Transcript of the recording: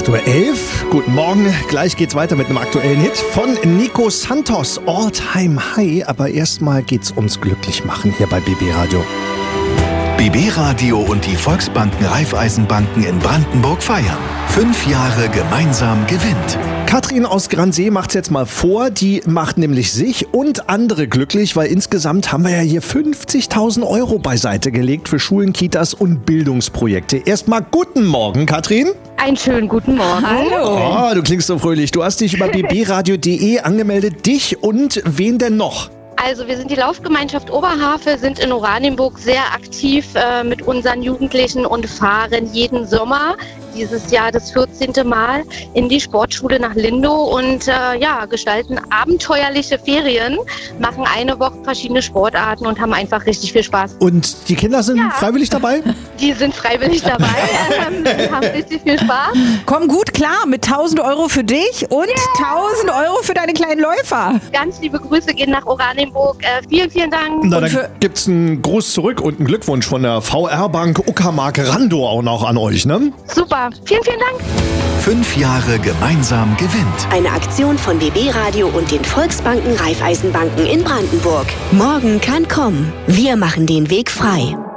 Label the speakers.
Speaker 1: 8.11 Uhr. Guten Morgen. Gleich geht's weiter mit einem aktuellen Hit von Nico Santos, All Time High. Aber erstmal geht's ums Glücklichmachen hier bei BB Radio.
Speaker 2: BB Radio und die Volksbanken Raiffeisenbanken in Brandenburg feiern. 5 Jahre gemeinsam gewinnt.
Speaker 1: Katrin aus Gransee macht's jetzt mal vor. Die macht nämlich sich und andere glücklich, weil insgesamt haben wir ja hier 50.000 € beiseite gelegt für Schulen, Kitas und Bildungsprojekte. Erstmal guten Morgen, Katrin.
Speaker 3: Einen schönen guten Morgen.
Speaker 1: Hallo. Oh, du klingst so fröhlich. Du hast dich über bbradio.de angemeldet. Dich und wen denn noch?
Speaker 3: Also wir sind die Laufgemeinschaft Oberhavel, sind in Oranienburg sehr aktiv mit unseren Jugendlichen und fahren jeden Sommer, dieses Jahr das 14. Mal, in die Sportschule nach Lindow und gestalten abenteuerliche Ferien, machen eine Woche verschiedene Sportarten und haben einfach richtig viel Spaß.
Speaker 1: Und die Kinder sind freiwillig dabei?
Speaker 3: Die sind freiwillig dabei, die haben richtig viel Spaß.
Speaker 4: Komm gut klar mit 1.000 € für dich und 1.000 € für deine kleinen Läufer.
Speaker 3: Ganz liebe Grüße gehen nach Oranienburg. Vielen, vielen Dank.
Speaker 1: Na, dann gibt's einen Gruß zurück und einen Glückwunsch von der VR-Bank Uckermark Randow auch noch an euch, ne?
Speaker 3: Super. Vielen, vielen Dank.
Speaker 2: 5 Jahre gemeinsam gewinnt.
Speaker 5: Eine Aktion von BB Radio und den Volksbanken Raiffeisenbanken in Brandenburg. Morgen kann kommen. Wir machen den Weg frei.